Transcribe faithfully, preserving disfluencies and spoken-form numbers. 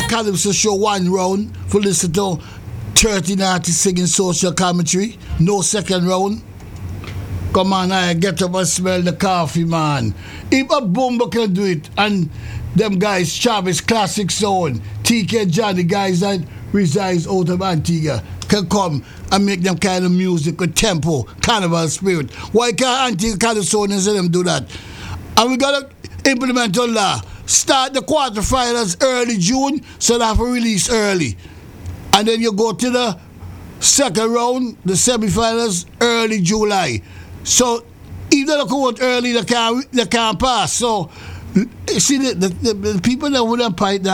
Calypso show one round for listen to thirteen artists singing social commentary. No second round. Come on, I get up and smell the coffee, man. If a Bumbo can do it, and them guys, Travis Classic Sound, T K John, the guys that resides out of Antigua, can come and make them kind of music with tempo, carnival spirit. Why can't Antigua Calypso and them do that? And we gotta implement on law. Start the quarterfinals early June, so they have to release early. And then you go to the second round, the semifinals, early July. So if they don't come out early, they can't, they can't pass. So, see, the, the, the people that wouldn't fight that